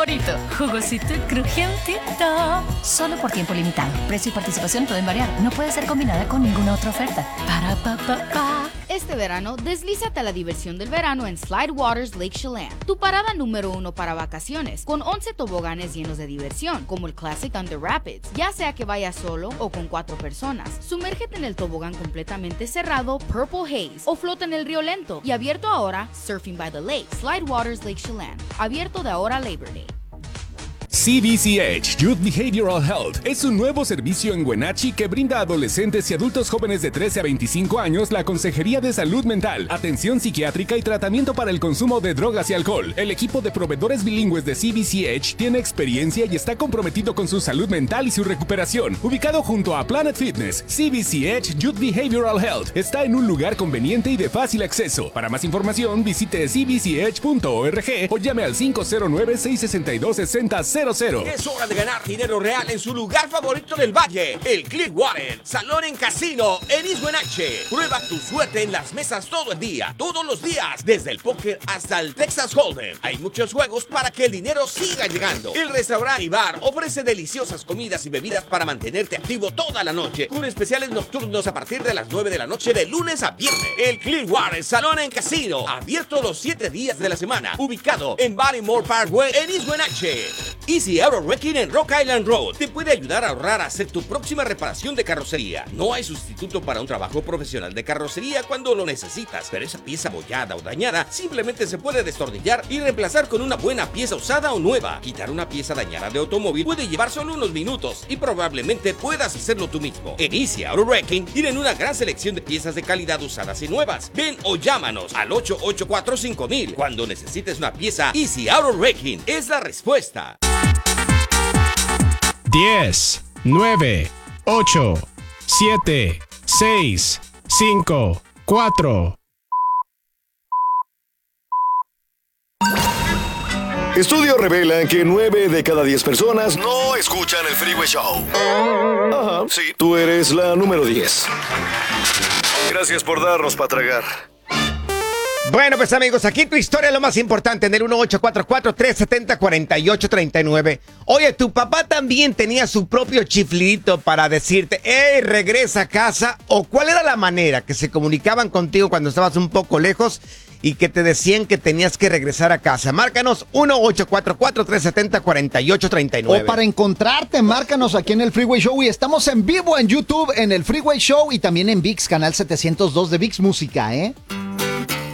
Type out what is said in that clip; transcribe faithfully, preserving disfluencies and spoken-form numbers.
favorito. Jugosito y crujientito. Solo por tiempo limitado. Precio y participación pueden variar. No puede ser combinada con ninguna otra oferta. Para pa pa pa. Este verano, deslízate a la diversión del verano en Slide Waters Lake Chelan, tu parada número uno para vacaciones, con once toboganes llenos de diversión, como el Classic Under Rapids, ya sea que vayas solo o con cuatro personas. Sumérgete en el tobogán completamente cerrado Purple Haze o flota en el río lento y abierto ahora Surfing by the Lake, Slide Waters Lake Chelan, abierto de ahora a Labor Day. C B C H Youth Behavioral Health es un nuevo servicio en Wenatchee que brinda a adolescentes y adultos jóvenes de trece a veinticinco años la consejería de salud mental, atención psiquiátrica y tratamiento para el consumo de drogas y alcohol. El equipo de proveedores bilingües de C B C H tiene experiencia y está comprometido con su salud mental y su recuperación. Ubicado junto a Planet Fitness, C B C H Youth Behavioral Health está en un lugar conveniente y de fácil acceso. Para más información, visite c b c h punto org o llame al cinco cero nueve, seis seis dos, seis cero cero cero. Es hora de ganar dinero real en su lugar favorito del valle, el Clearwater Salón en Casino en East Wenatchee. Prueba tu suerte en las mesas todo el día, todos los días, desde el póker hasta el Texas Hold'em. Hay muchos juegos para que el dinero siga llegando. El restaurante y bar ofrece deliciosas comidas y bebidas para mantenerte activo toda la noche, con especiales nocturnos a partir de las nueve de la noche de lunes a viernes. El Clearwater Salón en Casino, abierto los siete días de la semana, ubicado en Barrymore Parkway en East Wenatchee. Easy Auto Wrecking en Rock Island Road te puede ayudar a ahorrar a hacer tu próxima reparación de carrocería. No hay sustituto para un trabajo profesional de carrocería cuando lo necesitas, pero esa pieza abollada o dañada simplemente se puede destornillar y reemplazar con una buena pieza usada o nueva. Quitar una pieza dañada de automóvil puede llevar solo unos minutos y probablemente puedas hacerlo tú mismo. En Easy Auto Wrecking tienen una gran selección de piezas de calidad usadas y nuevas. Ven o llámanos al ocho ocho cuatro cinco mil. Cuando necesites una pieza, Easy Auto Wrecking es la respuesta. diez, nueve, ocho, siete, seis, cinco, cuatro. Estudios revelan que nueve de cada diez personas no escuchan el Freeway Show. Ajá, sí, tú eres la número diez. Gracias por darnos para tragar. Bueno, pues amigos, aquí tu historia es lo más importante en el uno ocho cuatro cuatro, tres siete cero, cuatro ocho tres nueve. Oye, tu papá también tenía su propio chiflidito para decirte, hey, regresa a casa. ¿O cuál era la manera que se comunicaban contigo cuando estabas un poco lejos y que te decían que tenías que regresar a casa? Márcanos uno ocho cuatro cuatro, tres siete cero, cuatro ocho tres nueve. O para encontrarte, márcanos aquí en el Freeway Show y estamos en vivo en YouTube en el Freeway Show y también en ViX, canal setecientos dos de ViX Música, ¿eh?